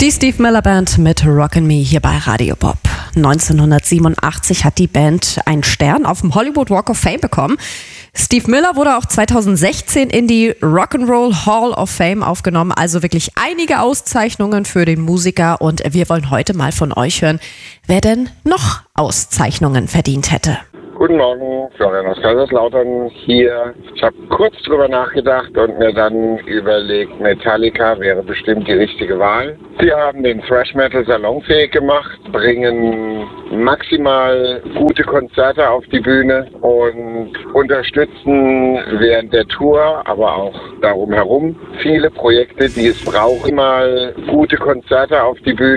Die Steve Miller Band mit Rockin' Me hier bei Radio Bob. 1987 hat die Band einen Stern auf dem Hollywood Walk of Fame bekommen. Steve Miller wurde auch 2016 in die Rock'n'Roll Hall of Fame aufgenommen. Also wirklich einige Auszeichnungen für den Musiker. Und wir wollen heute mal von euch hören, wer denn noch Auszeichnungen verdient hätte. Guten Morgen, Florian aus Kaiserslautern hier. Ich habe kurz drüber nachgedacht und mir dann überlegt, Metallica wäre bestimmt die richtige Wahl. Sie haben den Thrash Metal salonfähig gemacht, bringen maximal gute Konzerte auf die Bühne und unterstützen während der Tour, aber auch darum herum viele Projekte, die es brauchen. Mal gute Konzerte auf die Bühne.